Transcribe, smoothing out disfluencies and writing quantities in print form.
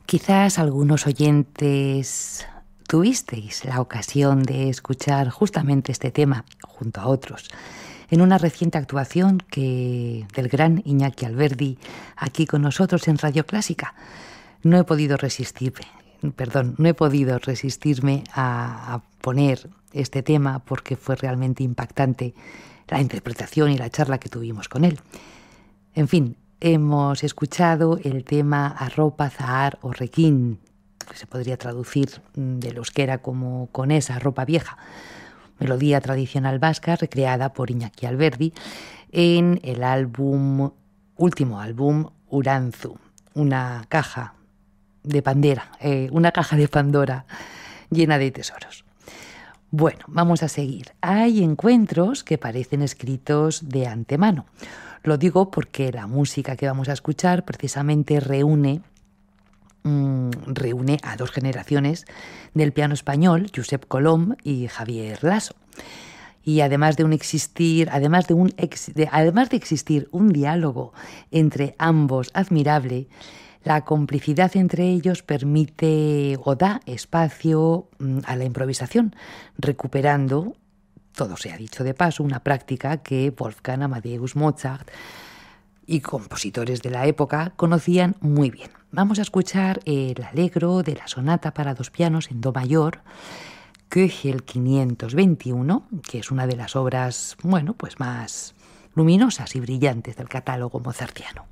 Quizás algunos oyentes tuvisteis la ocasión de escuchar justamente este tema junto a otros en una reciente actuación del gran Iñaki Alberdi aquí con nosotros en Radio Clásica. No he podido resistirme a poner este tema porque fue realmente impactante la interpretación y la charla que tuvimos con él. En fin, hemos escuchado el tema Arropa Zahar Horrekin, que se podría traducir del euskera como con esa ropa vieja, melodía tradicional vasca recreada por Iñaki Alberdi en el último álbum Urantzu, una caja de Pandora llena de tesoros. Bueno, vamos a seguir. Hay encuentros que parecen escritos de antemano. Lo digo porque la música que vamos a escuchar precisamente reúne a dos generaciones del piano español, Josep Colom y Javier Lasso. Y además de existir un diálogo entre ambos admirable, la complicidad entre ellos permite o da espacio a la improvisación, recuperando, todo se ha dicho de paso, una práctica que Wolfgang Amadeus Mozart y compositores de la época conocían muy bien. Vamos a escuchar el allegro de la sonata para dos pianos en do mayor, Köchel 521, que es una de las obras, más luminosas y brillantes del catálogo mozartiano.